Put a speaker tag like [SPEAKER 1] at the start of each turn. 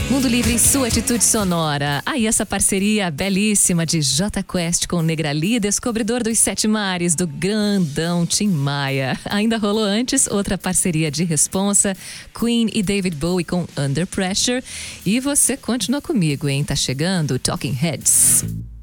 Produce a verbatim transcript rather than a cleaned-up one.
[SPEAKER 1] Mundo Livre, sua atitude sonora. Aí essa parceria belíssima de Jota Quest com Negrali, descobridor dos sete mares, do grandão Tim Maia. Ainda rolou antes outra parceria de responsa, Queen e David Bowie com Under Pressure. E você continua comigo, hein? Tá chegando Talking Heads.